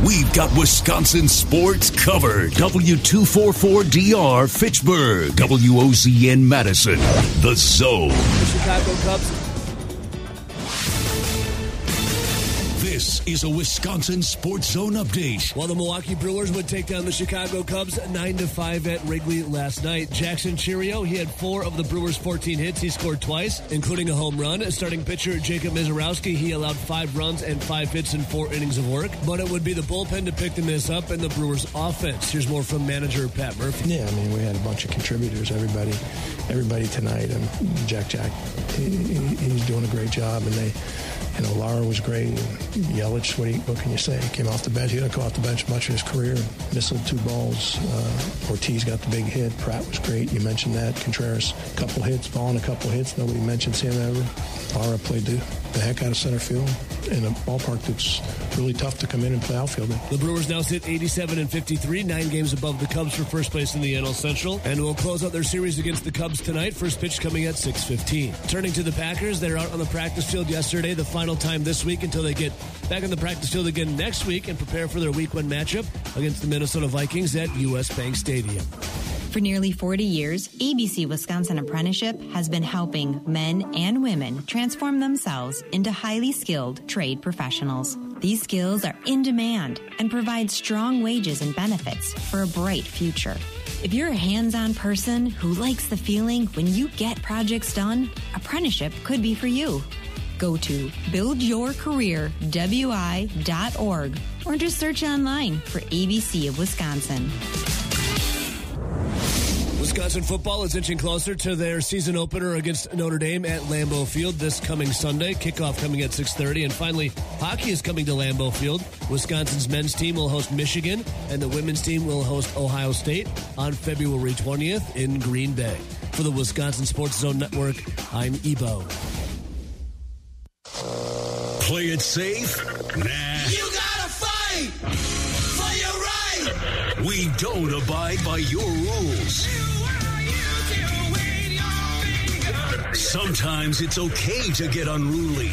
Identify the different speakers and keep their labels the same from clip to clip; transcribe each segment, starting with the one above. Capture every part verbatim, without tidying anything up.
Speaker 1: We've got Wisconsin sports covered. W two forty-four D R Fitchburg. W O Z N Madison. The Zone.
Speaker 2: The Chicago Cubs.
Speaker 1: This is a Wisconsin Sports Zone update.
Speaker 2: While the Milwaukee Brewers would take down the Chicago Cubs nine to five at Wrigley last night, Jackson Chourio, he had four of the Brewers' fourteen hits. He scored twice, including a home run. Starting pitcher Jacob Misiorowski, he allowed five runs and five hits in four innings of work. But it would be the bullpen to pick the miss up and the Brewers' offense. Here's more from manager Pat Murphy.
Speaker 3: Yeah, I mean, we had a bunch of contributors. Everybody, everybody tonight, and Jack Jack, he, he, he's doing a great job, and they. You know, Lara was great. Yelich, what, he, what can you say? He came off the bench. He didn't go off the bench much in his career. Missed two balls. Uh, Ortiz got the big hit. Pratt was great. You mentioned that. Contreras, a couple hits. Vaughn, a couple hits. Nobody mentioned Sam ever. Lara played the, the heck out of center field in a ballpark that's really tough to come in and play outfield in.
Speaker 2: The Brewers now sit eighty-seven and fifty-three, nine games above the Cubs for first place in the N L Central, and will close out their series against the Cubs tonight. First pitch coming at six fifteen. Turning to the Packers, they're out on the practice field yesterday, the final time this week until they get back on the practice field again next week and prepare for their week one matchup against the Minnesota Vikings at U S Bank Stadium.
Speaker 4: For nearly forty years, A B C Wisconsin Apprenticeship has been helping men and women transform themselves into highly skilled trade professionals. These skills are in demand and provide strong wages and benefits for a bright future. If you're a hands-on person who likes the feeling when you get projects done, apprenticeship could be for you. Go to build your career w i dot org or just search online for A B C of Wisconsin.
Speaker 2: Wisconsin football is inching closer to their season opener against Notre Dame at Lambeau Field this coming Sunday. Kickoff coming at six thirty. And finally, hockey is coming to Lambeau Field. Wisconsin's men's team will host Michigan, and the women's team will host Ohio State on February twentieth in Green Bay. For the Wisconsin Sports Zone Network, I'm Ebo.
Speaker 1: Play it safe? Nah.
Speaker 5: You gotta fight for your right.
Speaker 1: We don't abide by your rules. Sometimes it's okay to get unruly.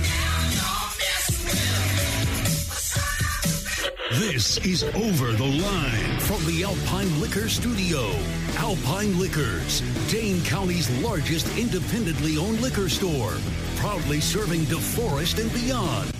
Speaker 1: This is Over the Line from the Alpine Liquor Studio. Alpine Liquors, Dane County's largest independently owned liquor store, proudly serving DeForest and beyond.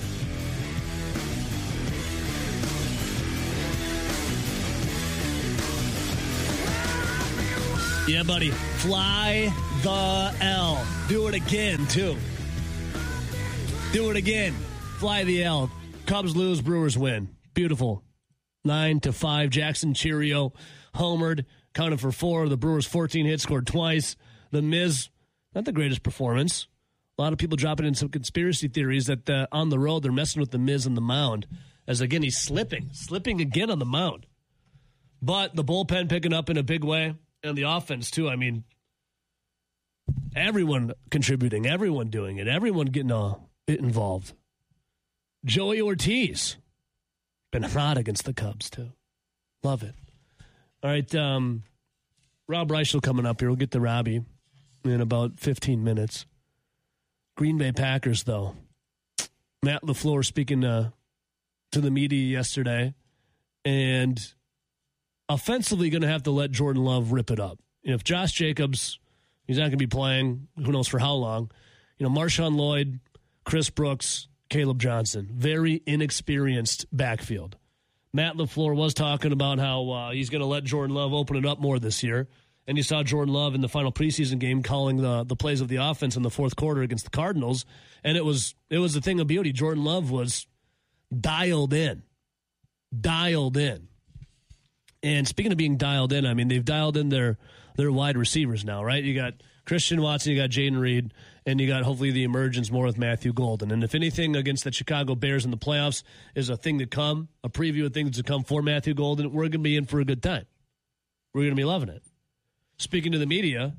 Speaker 2: Yeah, buddy. Fly the L. Do it again, too. Do it again. Fly the L. Cubs lose, Brewers win. Beautiful. Nine to five. Jackson Chourio homered, counted for four. The Brewers' fourteen hits, scored twice. The Miz, not the greatest performance. A lot of people dropping in some conspiracy theories that uh, on the road they're messing with the Miz on the mound. As again, he's slipping. Slipping again on the mound. But the bullpen picking up in a big way. And the offense, too. I mean, everyone contributing, everyone doing it, everyone getting uh, it involved. Joey Ortiz, been hot against the Cubs, too. Love it. All right, um, Rob Reichel coming up here. We'll get to Robbie in about fifteen minutes. Green Bay Packers, though. Matt LaFleur speaking uh, to the media yesterday, and offensively going to have to let Jordan Love rip it up. You know, if Josh Jacobs, he's not going to be playing, who knows for how long. You know, Marshawn Lloyd, Chris Brooks, Caleb Johnson, very inexperienced backfield. Matt LaFleur was talking about how uh, he's going to let Jordan Love open it up more this year. And you saw Jordan Love in the final preseason game calling the the plays of the offense in the fourth quarter against the Cardinals. And it was it was a thing of beauty. Jordan Love was dialed in. Dialed in. And speaking of being dialed in, I mean, they've dialed in their, their wide receivers now, right? You got Christian Watson, you got Jayden Reed, and you got hopefully the emergence more with Matthew Golden. And if anything against the Chicago Bears in the playoffs is a thing to come, a preview of things to come for Matthew Golden, we're going to be in for a good time. We're going to be loving it. Speaking to the media,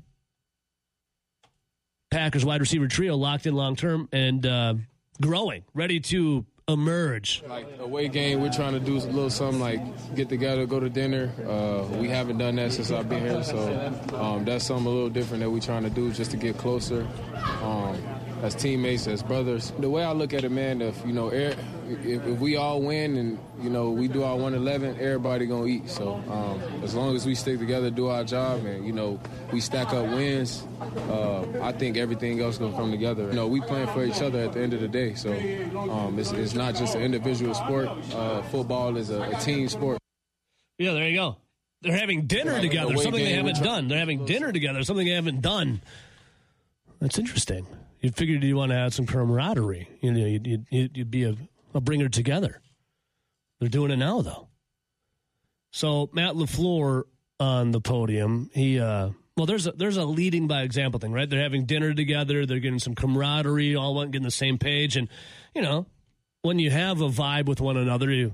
Speaker 2: Packers wide receiver trio locked in long-term and uh, growing, ready to emerge.
Speaker 6: Like away game, we're trying to do a little something like get together, go to dinner. Uh, we haven't done that since I've been here, so um, that's something a little different that we're trying to do just to get closer. Um, as teammates, as brothers. The way I look at it, man, if you know, if, if we all win and you know we do our one eleven, everybody gonna eat. So um, as long as we stick together, do our job, and you know we stack up wins, uh, I think everything else gonna come together. You know, we playing for each other at the end of the day. So um, it's, it's not just an individual sport. Uh, football is a, a team sport.
Speaker 2: Yeah, there you go. They're having dinner yeah, together, something they haven't done. They're having dinner together, something they haven't done. That's interesting. You figured you want to add some camaraderie. You know, you'd, you'd, you'd be a, a bringer together. They're doing it now, though. So Matt LaFleur on the podium, he uh, well, there's a, there's a leading by example thing, right? They're having dinner together. They're getting some camaraderie, all one getting the same page, and you know, when you have a vibe with one another, you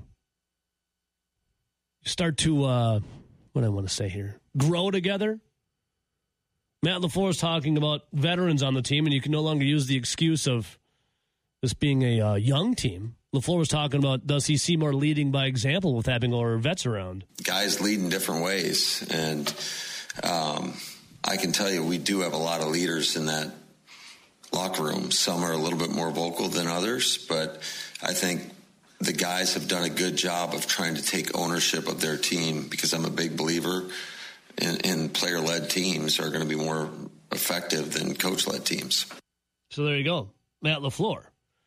Speaker 2: start to uh, what do I want to say here, grow together. Matt LaFleur is talking about veterans on the team, and you can no longer use the excuse of this being a uh, young team. LaFleur was talking about, does he see more leading by example with having our vets around?
Speaker 7: Guys lead in different ways, and um, I can tell you we do have a lot of leaders in that locker room. Some are a little bit more vocal than others, but I think the guys have done a good job of trying to take ownership of their team, because I'm a big believer in, in player-led teams are going to be more effective than coach-led teams.
Speaker 2: So there you go, Matt LaFleur.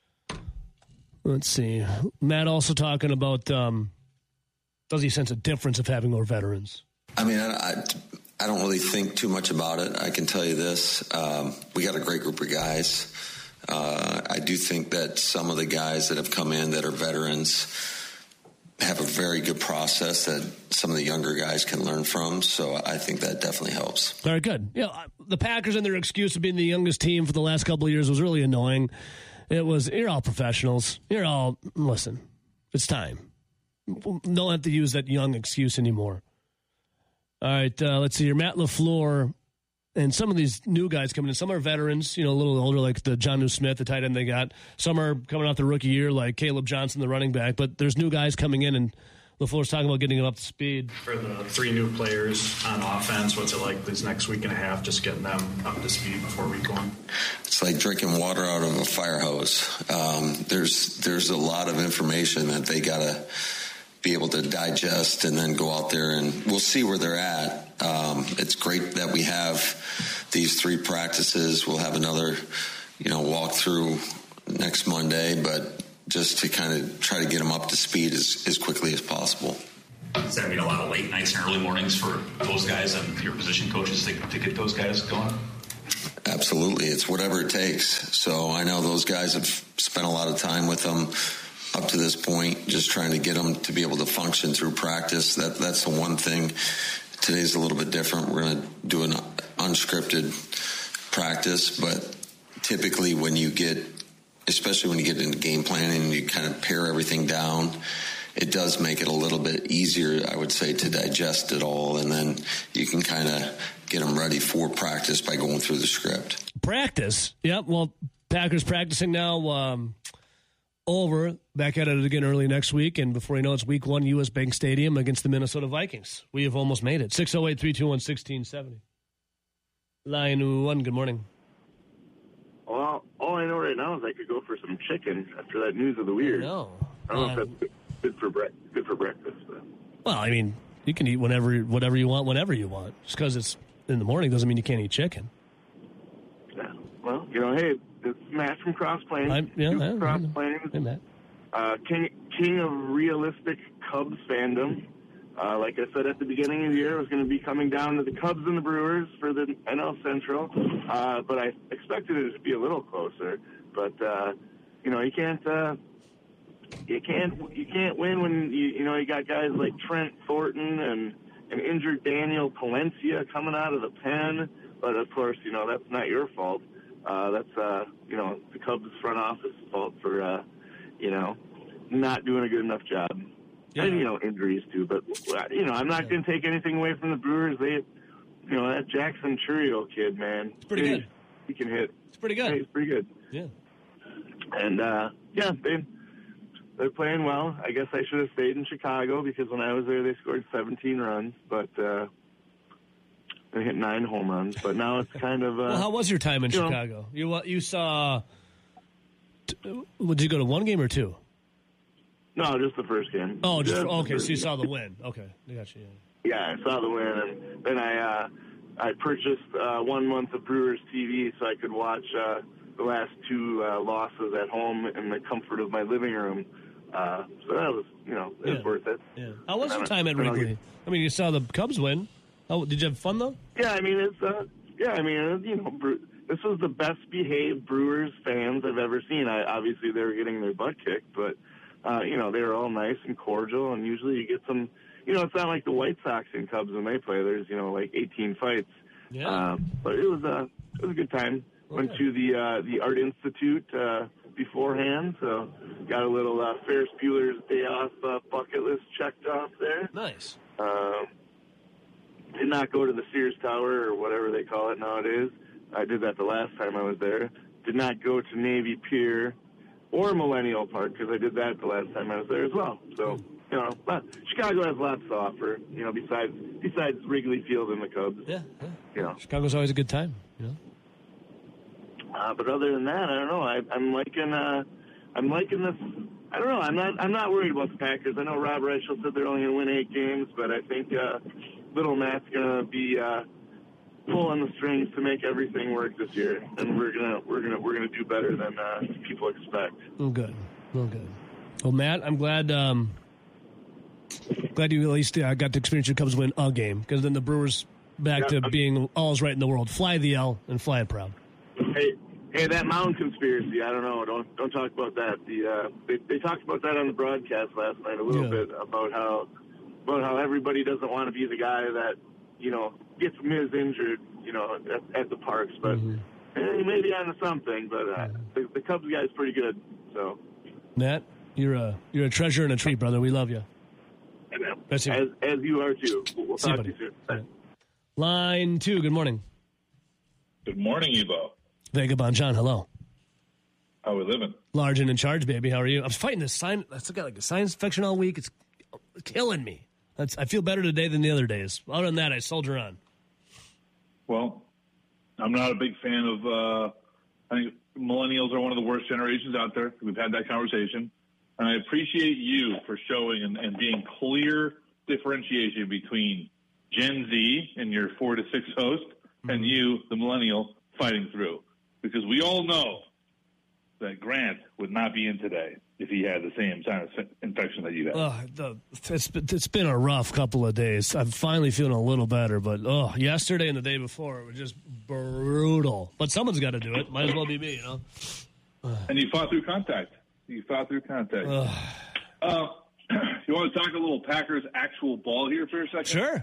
Speaker 2: Let's see. Matt also talking about, um, does he sense a difference of having more veterans?
Speaker 7: I mean, I, I, I don't really think too much about it. I can tell you this. Um, we got a great group of guys. Uh, I do think that some of the guys that have come in that are veterans have a very good process that some of the younger guys can learn from. So I think that definitely helps.
Speaker 2: Very good. Yeah, you know, the Packers and their excuse of being the youngest team for the last couple of years was really annoying. It was, you're all professionals. You're all, listen, it's time. Don't have to use that young excuse anymore. All right, uh, let's see here. Matt LaFleur and some of these new guys coming in. Some are veterans, you know, a little older, like the Jonnu Smith, the tight end they got. Some are coming off the rookie year, like Caleb Johnson, the running back. But there's new guys coming in, and LaFleur's talking about getting them up to speed.
Speaker 8: For the three new players on offense, what's it like this next week and a half, just getting them up to speed before week one?
Speaker 7: It's like drinking water out of a fire hose. Um, there's there's a lot of information that they got to be able to digest and then go out there, and we'll see where they're at. Um, it's great that we have these three practices. We'll have another, you know, walkthrough next Monday, but just to kind of try to get them up to speed as, as quickly as possible.
Speaker 9: Does that mean a lot of late nights and early mornings for those guys and your position coaches to, to get those guys going?
Speaker 7: Absolutely. It's whatever it takes. So I know those guys have spent a lot of time with them up to this point, just trying to get them to be able to function through practice. That That's the one thing. Today's a little bit different. We're going to do an unscripted practice, but typically when you get, especially when you get into game planning and you kind of pare everything down, it does make it a little bit easier, I would say, to digest it all, and then you can kind of get them ready for practice by going through the script.
Speaker 2: Practice? Yep. Well, Packers practicing now um, over. Back at it again early next week, and before you know it, it's week one, U S. Bank Stadium against the Minnesota Vikings. We have almost made it. six oh eight, three two one, one six seven zero. Line one, good morning.
Speaker 10: Well, all I know right now is I could go for some chicken after that news of the weird.
Speaker 2: I know.
Speaker 10: I don't
Speaker 2: uh,
Speaker 10: know if that's good for, bre- good for breakfast. But.
Speaker 2: Well, I mean, you can eat whenever, whatever you want, whenever you want. Just because it's in the morning doesn't mean you can't eat chicken.
Speaker 10: Yeah. Well, you know, hey, it's Matt from Cross Plains.
Speaker 2: Yeah, I,
Speaker 10: Cross
Speaker 2: I
Speaker 10: Plains.
Speaker 2: Hey, Matt.
Speaker 10: Uh, king, king of realistic Cubs fandom. Uh, like I said at the beginning of the year, I was going to be coming down to the Cubs and the Brewers for the N L Central, uh, but I expected it to be a little closer. But uh, you know, you can't, uh, you can't, you can't win when you, you know you got guys like Trent Thornton and an injured Daniel Palencia coming out of the pen. But of course, you know that's not your fault. Uh, that's uh, you know the Cubs front office fault for. Uh, you know, not doing a good enough job. Yeah. And, you know, injuries too. But, you know, I'm not yeah. going to take anything away from the Brewers. They, you know, that Jackson Churio kid, man.
Speaker 2: It's pretty
Speaker 10: he,
Speaker 2: good.
Speaker 10: He can hit.
Speaker 2: It's pretty good.
Speaker 10: Yeah, he's pretty good.
Speaker 2: Yeah.
Speaker 10: And, uh, yeah, they, they're playing well. I guess I should have stayed in Chicago because when I was there, they scored seventeen runs. But, uh, and hit nine home runs. But now it's kind of. Uh,
Speaker 2: well, how was your time in
Speaker 10: you
Speaker 2: Chicago? Know, you what you saw? Did you go to one game or two?
Speaker 10: No, just the first game.
Speaker 2: Oh, just,
Speaker 10: just
Speaker 2: okay. So you
Speaker 10: game.
Speaker 2: saw the win. Okay, I got you.
Speaker 10: Yeah. yeah, I saw the win, and then I uh, I purchased uh, one month of Brewers T V so I could watch uh, the last two uh, losses at home in the comfort of my living room. Uh, so that was, you know, it
Speaker 2: yeah.
Speaker 10: was worth it.
Speaker 2: Yeah. How was your
Speaker 10: I,
Speaker 2: time at Wrigley? I mean, you saw the Cubs win. Oh, did you have fun though?
Speaker 10: Yeah, I mean it's uh, yeah, I mean you know. Bre- This was the best behaved Brewers fans I've ever seen. I, obviously, they were getting their butt kicked, but, uh, you know, they were all nice and cordial, and usually you get some, you know, it's not like the White Sox and Cubs when they play. There's, you know, like eighteen fights.
Speaker 2: Yeah.
Speaker 10: Um, but it was, a, it was a good time. Okay. Went to the uh, the Art Institute uh, beforehand, so got a little uh, Ferris Bueller's Day Off uh, bucket list checked off there.
Speaker 2: Nice.
Speaker 10: Um, did not go to the Sears Tower or whatever they call it nowadays. I did that the last time I was there. Did not go to Navy Pier or Millennial Park because I did that the last time I was there as well. So, you know, but Chicago has lots to offer, you know, besides besides Wrigley Field and the Cubs.
Speaker 2: Yeah, yeah.
Speaker 10: You know.
Speaker 2: Chicago's always a good time, you know.
Speaker 10: Uh, but other than that, I don't know. I, I'm liking uh, I'm liking this. I don't know. I'm not I'm not worried about the Packers. I know Rob Reichel said they're only going to win eight games, but I think uh, Little Matt's going to be uh, pulling the strings to make everything work this year, and we're gonna we're gonna we're gonna do better than uh, people expect.
Speaker 2: Oh, good. Oh, good. Well, Matt, I'm glad. Um, glad you at least uh, got to experience your Cubs win a game, because then the Brewers back yeah, to I'm, being all's right in the world. Fly the L and fly it proud.
Speaker 10: Hey, hey, that mound conspiracy. I don't know. Don't don't talk about that. The uh, they they talked about that on the broadcast last night a little
Speaker 2: yeah.
Speaker 10: bit about how about how everybody doesn't want to be the guy that, you know, gets Miz injured, you know, at, at the parks, but mm-hmm. eh, he may be onto something. But uh, the, the Cubs guy's pretty good. So,
Speaker 2: Matt, you're a you're a treasure and a treat, brother. We love you.
Speaker 10: As, as you are too. We'll
Speaker 2: See
Speaker 10: talk
Speaker 2: you,
Speaker 10: to you soon.
Speaker 2: Right. Line two. Good morning.
Speaker 11: Good morning, Evo.
Speaker 2: Vagabond John. Hello.
Speaker 11: How we living?
Speaker 2: Large and in charge, baby. How are you? I'm fighting this sign. I still got like a science infection all week. It's killing me. That's, I feel better today than the other days. Other than that, I soldier on.
Speaker 11: Well, I'm not a big fan of, uh, I think millennials are one of the worst generations out there. We've had that conversation. And I appreciate you for showing and, and being clear differentiation between Gen Z and your four to six host mm-hmm. and you, the millennial, fighting through. Because we all know that Grant would not be in today if he had the same kind of infection that you had.
Speaker 2: Uh, the, it's, it's been a rough couple of days. I'm finally feeling a little better, but oh, yesterday and the day before, it was just brutal. But someone's got to do it. Might as well be me, you know?
Speaker 11: And you fought through contact. You fought through contact. Uh, uh, you want to talk a little Packers actual ball here for a second?
Speaker 2: Sure.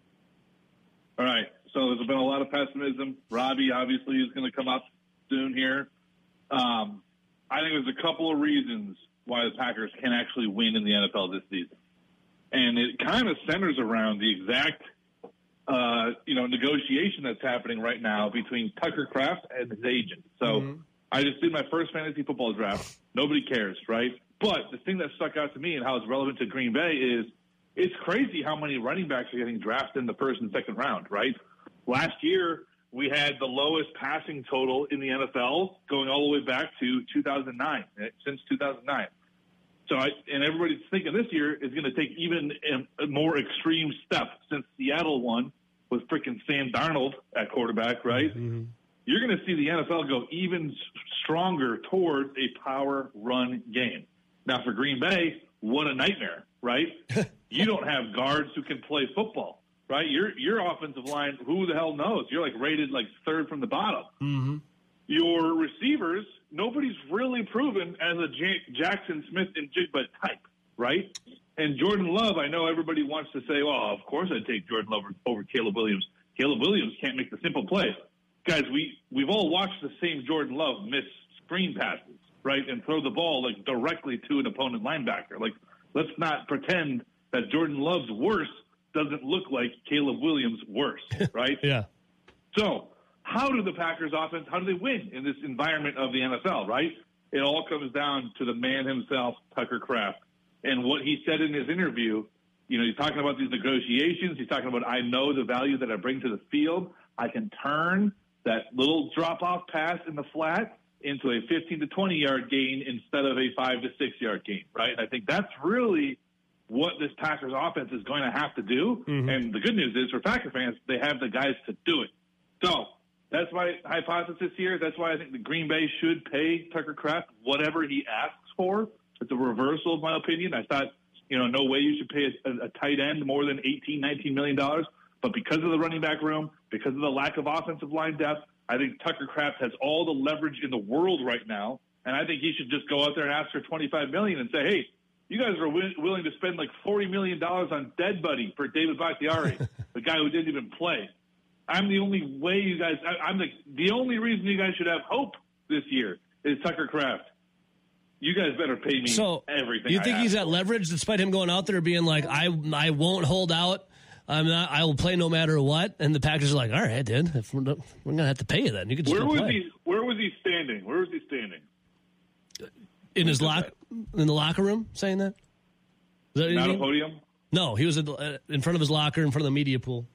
Speaker 11: All right. So there's been a lot of pessimism. Robbie obviously is going to come up soon here. Um, I think there's a couple of reasons why the Packers can actually win in the N F L this season. And it kind of centers around the exact, uh, you know, negotiation that's happening right now between Tucker Kraft and his agent. So mm-hmm. I just did my first fantasy football draft. Nobody cares, right? But the thing that stuck out to me and how it's relevant to Green Bay is it's crazy how many running backs are getting drafted in the first and second round, right? Last year, we had the lowest passing total in the N F L going all the way back to two thousand nine, since two thousand nine. So, I, and everybody's thinking this year is going to take even a, a more extreme step since Seattle won with freaking Sam Darnold at quarterback, right? Mm-hmm. You're going to see the N F L go even stronger towards a power run game. Now, for Green Bay, what a nightmare, right? You don't have guards who can play football. Right, your your offensive line, who the hell knows? You're like rated like third from the bottom.
Speaker 2: Mm-hmm.
Speaker 11: Your receivers, nobody's really proven as a J- Jackson Smith and Jigba type, right? And Jordan Love, I know everybody wants to say, well, of course I'd take Jordan Love over, over Caleb Williams. Caleb Williams can't make the simple play. Guys, we, we've all watched the same Jordan Love miss screen passes, right, and throw the ball like directly to an opponent linebacker. Like, let's not pretend that Jordan Love's worse doesn't look like Caleb Williams worse, right?
Speaker 2: Yeah.
Speaker 11: So how do the Packers offense, how do they win in this environment of the N F L, right? It all comes down to the man himself, Tucker Kraft. And what he said in his interview You know, he's talking about these negotiations. He's talking about, I know the value that I bring to the field. I can turn that little drop-off pass in the flat into a fifteen to twenty-yard gain instead of a five to six-yard gain, right? And I think that's really what this Packers offense is going to have to do. Mm-hmm. And the good news is for Packer fans, they have the guys to do it. So that's my hypothesis here. That's why I think the Green Bay should pay Tucker Kraft whatever he asks for. It's a reversal of my opinion. I thought, you know, no way you should pay a, a tight end more than eighteen, nineteen million dollars. But because of the running back room, because of the lack of offensive line depth, I think Tucker Kraft has all the leverage in the world right now. And I think he should just go out there and ask for twenty-five million dollars and say, hey, you guys are wi- willing to spend like forty million dollars on Dead Buddy for David Bakhtiari, the guy who didn't even play. I'm the only way you guys – I'm the the only reason you guys should have hope this year is Tucker Kraft. You guys better pay me
Speaker 2: so
Speaker 11: everything.
Speaker 2: You think
Speaker 11: I
Speaker 2: he's
Speaker 11: for.
Speaker 2: at leverage despite him going out there being like, I I won't hold out. I'm not. I will play no matter what. And the Packers are like, all right, dude, if we're, we're going to have to pay you then. You can just
Speaker 11: where
Speaker 2: go
Speaker 11: was
Speaker 2: play.
Speaker 11: he? Where was he standing? Where was he standing?
Speaker 2: In his lock, in the locker room, saying that. Is that
Speaker 11: Not a podium.
Speaker 2: No, he was in front of his locker, in front of the media pool.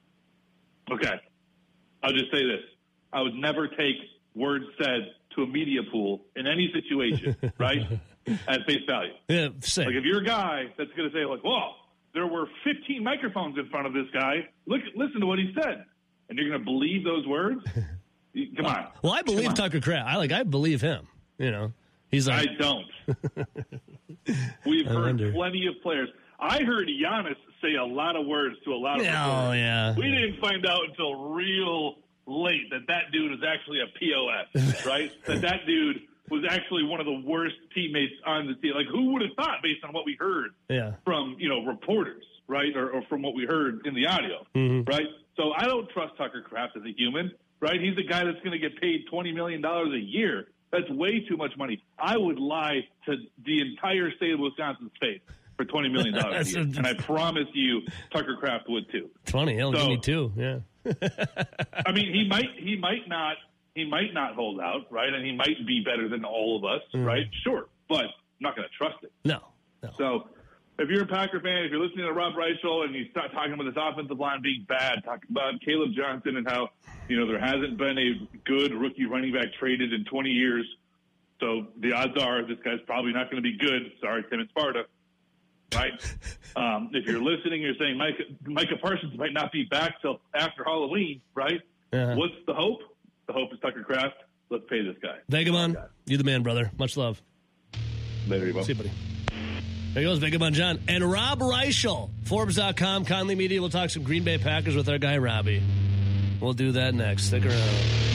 Speaker 11: Okay, I'll just say this: I would never take words said to a media pool in any situation, right, at face value.
Speaker 2: Yeah, same.
Speaker 11: Like if you're a guy that's going to say, like, "Whoa, there were fifteen microphones in front of this guy. Look, listen to what he said," and you're going to believe those words? Come on.
Speaker 2: Well, I believe Tucker Kraft. I like. I believe him. You know, he's like.
Speaker 11: I don't. We've
Speaker 2: I
Speaker 11: heard
Speaker 2: wonder.
Speaker 11: plenty of players. I heard Giannis say a lot of words to a lot of
Speaker 2: Oh,
Speaker 11: reporters.
Speaker 2: yeah.
Speaker 11: We didn't find out until real late that that dude was actually a P O S, right? that that dude was actually one of the worst teammates on the team. Like, who would have thought based on what we heard
Speaker 2: Yeah.
Speaker 11: from, you know, reporters, right? Or, or from what we heard in the audio,
Speaker 2: Mm-hmm.
Speaker 11: right? So I don't trust Tucker Kraft as a human, right? He's the guy that's going to get paid twenty million dollars a year. That's way too much money. I would lie to the entire state of Wisconsin's face for twenty million dollars a year. And I promise you Tucker Kraft would too.
Speaker 2: twenty, he'll
Speaker 11: So-
Speaker 2: give me two, yeah.
Speaker 11: I mean, he might, he might not, he might not hold out, right? And he might be better than all of us,
Speaker 2: Mhm.
Speaker 11: right? Sure, but I'm not going to trust it.
Speaker 2: No, no.
Speaker 11: So, if you're a Packer fan, if you're listening to Rob Reichel and you start talking about this offensive line being bad, talking about Caleb Johnson and how, you know, there hasn't been a good rookie running back traded in twenty years, so the odds are this guy's probably not going to be good. Sorry, Tim and Sparta. Right? um, if you're listening, you're saying Micah, Micah Parsons might not be back till after Halloween, right?
Speaker 2: Uh-huh.
Speaker 11: What's the hope? The hope is Tucker Kraft. Let's pay this guy.
Speaker 2: Vagabond, you the man, brother. Much love.
Speaker 11: Later, you
Speaker 2: See you, buddy. There goes Vagabond John. And Rob Reichel, Forbes dot com, Conley Media. We'll talk some Green Bay Packers with our guy, Robbie. We'll do that next. Stick around.